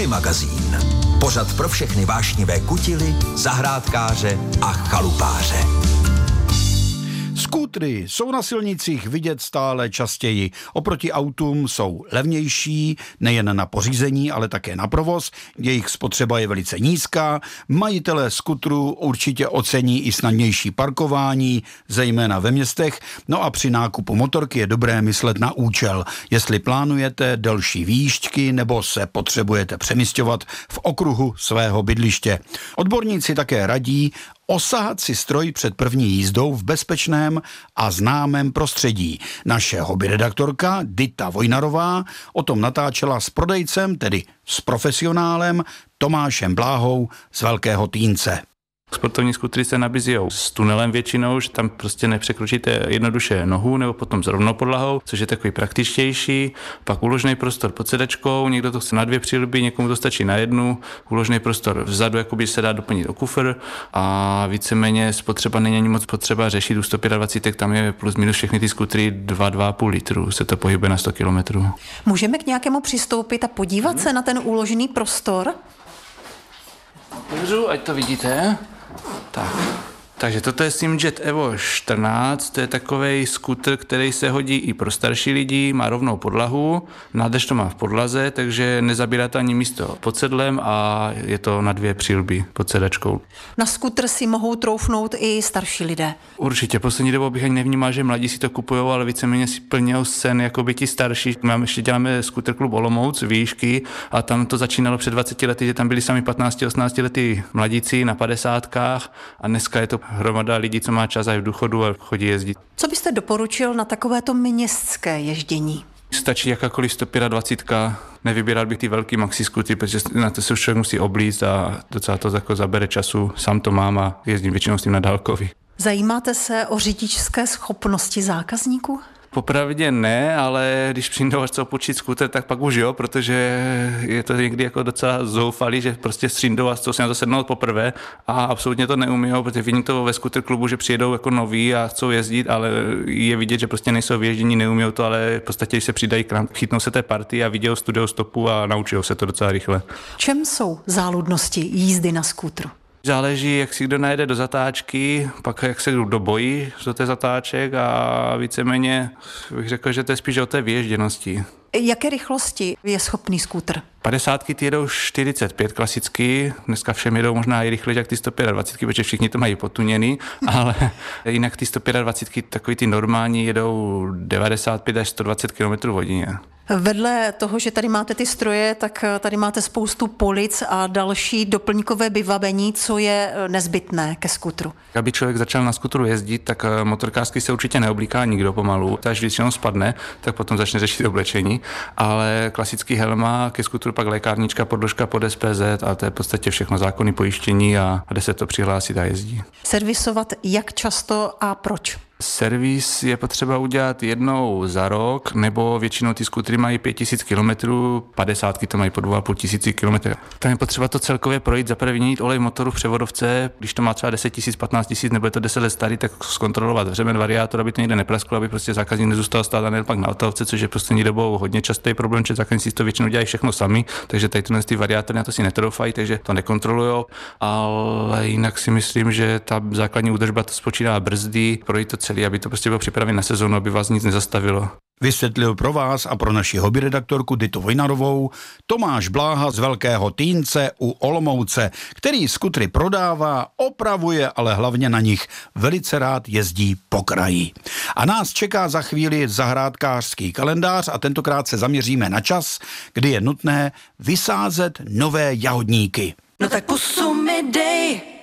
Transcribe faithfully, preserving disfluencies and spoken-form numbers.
Magazín. Pořad pro všechny vášnivé kutily, zahrádkáře a chalupáře. Skútry jsou na silnicích vidět stále častěji. Oproti autům jsou levnější, nejen na pořízení, ale také na provoz. Jejich spotřeba je velice nízká. Majitelé skutrů určitě ocení i snadnější parkování, zejména ve městech. No a při nákupu motorky je dobré myslet na účel. Jestli plánujete delší výjížďky nebo se potřebujete přemisťovat v okruhu svého bydliště. Odborníci také radí osahat si stroj před první jízdou v bezpečném a známém prostředí. Naše hobby redaktorka Dita Vojnarová o tom natáčela s prodejcem, tedy s profesionálem Tomášem Bláhou z Velkého Týnce. Sportovní skutry se nabízí s tunelem většinou, že tam prostě nepřekročíte jednoduše nohu nebo potom s rovnou podlahou, což je takový praktičtější. Pak úložný prostor pod sedačkou, někdo to chce na dvě přílby, někomu to stačí na jednu. Úložný prostor vzadu jakoby se dá doplnit o kufr a víceméně spotřeba není ani moc potřeba řešit. U sto dvacet pět tam je plus minus všechny ty skutry dva, dva a půl litru, se to pohybuje na sto kilometrů. Můžeme k nějakému přistoupit a podívat hmm. se na ten úložný prostor? Dobře, ať to vidíte. Tak. Takže toto je Simjet Evo čtrnáct, to je takovej skuter, který se hodí i pro starší lidi, má rovnou podlahu, nádrž to má v podlaze, takže nezabírá to ani místo pod sedlem a je to na dvě přílby pod sedačkou. Na skuter si mohou troufnout i starší lidé. Určitě, poslední dobou bych ani nevnímal, že mladí si to kupujou, ale víceméně si plnějí sen jako by ti starší. My ještě děláme skuter klub Olomouc, výšky a tam to začínalo před dvaceti lety, že tam byli sami patnáct osmnáct lety mladíci na padesátkách a dneska je to hromada lidí, co má čas a je v důchodu a chodí jezdit. Co byste doporučil na takovéto městské ježdění? Stačí jakákoliv sto dvacet pět, nevybíral bych ty velký maxi skutry, protože na to se už člověk musí oblíct a docela to jako zabere času. Sám to mám a jezdím většinou s tím na dálkový. Zajímáte se o řidičské schopnosti zákazníků? Popravdě ne, ale když přijdou až co počít skuter, tak pak už jo, protože je to někdy jako docela zoufalý, že prostě přijdou a chcou si na to sednout poprvé a absolutně to neumíjou, protože vidím to ve skuter klubu, že přijedou jako noví a chcou jezdit, ale je vidět, že prostě nejsou věždění, neumíjou to, ale v podstatě, když se přidají k nám, chytnou se té party a vidějí studiou stopu a naučí se to docela rychle. Čem jsou záludnosti jízdy na skútru? Záleží, jak si kdo najede do zatáčky, pak jak se kdo bojí do té zatáček a víceméně bych řekl, že to je spíš o té vyježděnosti. Jaké rychlosti je schopný skútr? padesátky ty jedou čtyřicet pět klasicky, dneska všem jedou možná i rychleji jak ty sto dvacet pět, protože všichni to mají potuněný, ale jinak ty sto dvacet pět, takový ty normální jedou devadesát pět až sto dvacet kilometrů hodině. Vedle toho, že tady máte ty stroje, tak tady máte spoustu polic a další doplňkové vybavení, co je nezbytné ke skútru. Aby člověk začal na skútru jezdit, tak motorkářsky se určitě neoblíká nikdo pomalu. Až většinou spadne, tak potom začne řešit oblečení, ale klasický helma, ke skútru pak lékárnička, podložka pod S P Z a to je v podstatě všechno zákonné pojištění a jde se to přihlásit a jezdí. Servisovat jak často a proč? Servis je potřeba udělat jednou za rok, nebo většinou ty skutry mají pět tisíc kilometrů, padesátky to mají po dva a půl tisíci kilometrů. Tam je potřeba to celkově projít, zaprvé vyměnit olej motoru v převodovce, když to má třeba deset tisíc, patnáct tisíc, nebo je to deset let starý, tak zkontrolovat řemen, variátor, aby to někde neprasklo, aby prostě zákazník nezůstal stát a ne pak na otovce, což je poslední dobou hodně častý problém, že zákazníci to většinou dělají všechno sami, takže tady ty variátory na to si netroufají, takže to nekontrolujou, ale jinak si myslím, že ta základní údržba to spočívá brzdy, projít to celý, aby to prostě bylo připravené na sezónu, aby vás nic nezastavilo. Vysvětlil pro vás a pro naši hobby redaktorku Ditu Vojnarovou Tomáš Bláha z Velkého Týnce u Olomouce, který skutry prodává, opravuje, ale hlavně na nich velice rád jezdí po kraji. A nás čeká za chvíli zahrádkářský kalendář a tentokrát se zaměříme na čas, kdy je nutné vysázet nové jahodníky. No tak pusu mi dej,